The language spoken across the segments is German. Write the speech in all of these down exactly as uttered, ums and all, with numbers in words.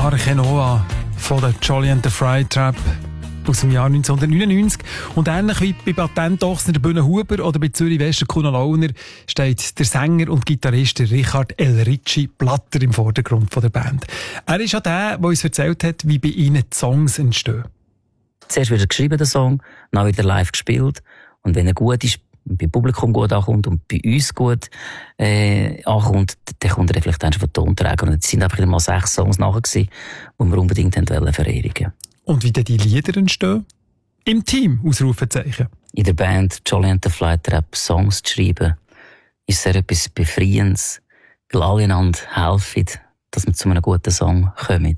Arche Noah von der Jolly and the Flytrap aus dem Jahr neunzehnhundertneunundneunzig. Und ähnlich wie bei Patentochsner der Bühne Huber oder bei Zürich Wester Kuno Launer steht der Sänger und Gitarrist Richard El Ricci Platter im Vordergrund von der Band. Er ist auch der, der uns erzählt hat, wie bei ihnen die Songs entstehen. Zuerst wird er geschrieben, der Song, dann wieder live gespielt. Und wenn er gut ist, beim Publikum gut ankommt und bei uns gut äh, ankommt, dann kommt er vielleicht dann schon von Tonträger. Und es sind einfach mal sechs Songs nachher gewesen, die wir unbedingt wollen verewigen. Und wie denn die Lieder entstehen? Im Team, Ausrufezeichen. In der Band Jolly and the Flytrap Songs zu schreiben, ist sehr etwas Befreiendes, weil alle einander helfen, dass wir zu einem guten Song kommen.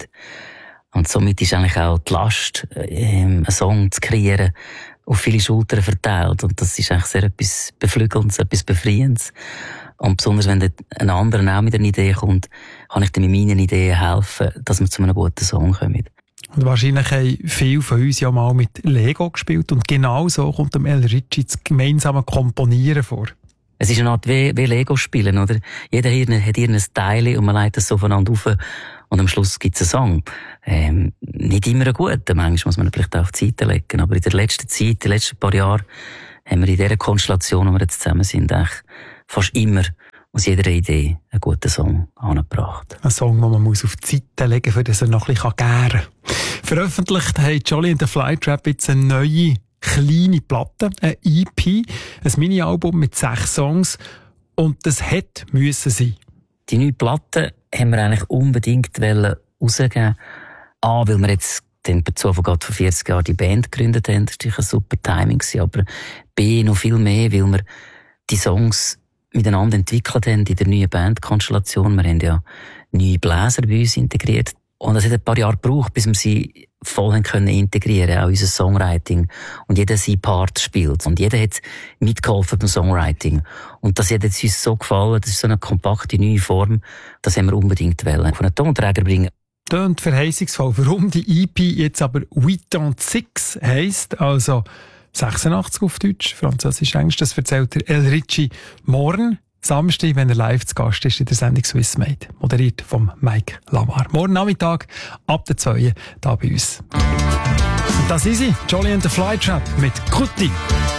Und somit ist eigentlich auch die Last, ähm, einen Song zu kreieren, auf viele Schultern verteilt. Und das ist eigentlich sehr etwas Beflügelndes, etwas Befreiendes. Und besonders wenn ein anderer auch mit einer Idee kommt, kann ich dann mit meinen Ideen helfen, dass wir zu einem guten Song kommen. Und wahrscheinlich haben viele von uns ja mal mit Lego gespielt und genau so kommt dem El Ricci das gemeinsame Komponieren vor. Es ist eine Art wie, wie Lego-Spielen, oder? Jeder hier hat hier ein Teil und man legt das so voneinander auf und am Schluss gibt es einen Song. Ähm, nicht immer einen guten, manchmal muss man vielleicht auch auf die Seite legen, aber in der letzten Zeit, in den letzten paar Jahren, haben wir in dieser Konstellation, wo wir jetzt zusammen sind, eigentlich fast immer aus jeder Idee einen guten Song angebracht. Ein Song, den man muss auf die Seite legen muss, für das er noch ein bisschen gären kann. Veröffentlicht haben Jolly and the Flytrap jetzt eine neue, kleine Platte, eine E P, ein Mini-Album mit sechs Songs. Und das hätte müssen sein. Die neue Platte haben wir eigentlich unbedingt rausgeben. A, weil wir jetzt den Bezug vor vierzig Jahren die Band gegründet haben. Das war ein super Timing. Aber B, noch viel mehr, weil wir die Songs miteinander entwickelt haben in der neuen Bandkonstellation. Wir haben ja neue Bläser bei uns integriert. Und es hat ein paar Jahre gebraucht, bis wir sie voll haben können integrieren, auch unser Songwriting. Und jeder seinen Part spielt. Und jeder hat mitgeholfen beim Songwriting. Und das hat uns so gefallen, das ist so eine kompakte neue Form, das haben wir unbedingt wollen. Von einem Tonträger bringen. Tönt verheißungsvoll. Warum die E P jetzt aber huitante-six heisst, also sechsundachtzig auf Deutsch, Französisch, Englisch, das erzählt der El Ricci morgen, Samstag, wenn er live zu Gast ist in der Sendung Swiss Made, moderiert vom Mike Lamar. Morgen Nachmittag ab der zwei da bei uns. Und das ist sie, Jolly and the Flytrap mit Kutti.